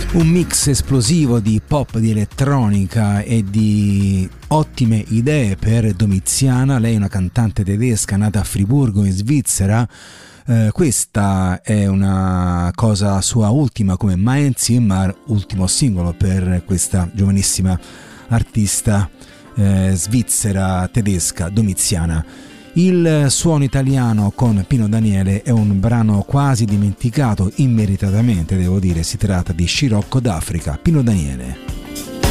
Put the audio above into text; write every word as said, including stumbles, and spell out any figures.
Un mix esplosivo di pop, di elettronica e di ottime idee per Domiziana. Lei è una cantante tedesca nata a Friburgo in Svizzera. Eh, questa è una cosa sua ultima come Mein Zimmer, ultimo singolo per questa giovanissima artista eh, svizzera tedesca Domiziana. Il suono italiano con Pino Daniele è un brano quasi dimenticato, immeritatamente devo dire, si tratta di Scirocco d'Africa, Pino Daniele.